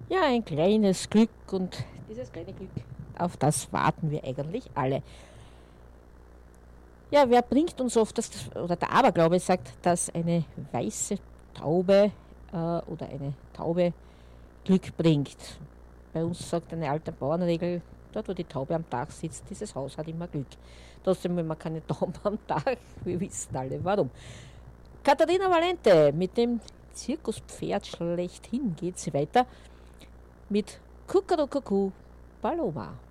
Ja, ein kleines Glück und dieses kleine Glück, auf das warten wir eigentlich alle. Ja, wer bringt uns oft das, oder der Aberglaube sagt, dass eine weiße Taube oder eine Taube Glück bringt. Bei uns sagt eine alte Bauernregel, dort wo die Taube am Dach sitzt, dieses Haus hat immer Glück. Trotzdem will man keine Tauben am Dach, wir wissen alle warum. Katharina Valente mit dem Zirkuspferd schlechthin geht sie weiter mit Kuckuckucku Paloma.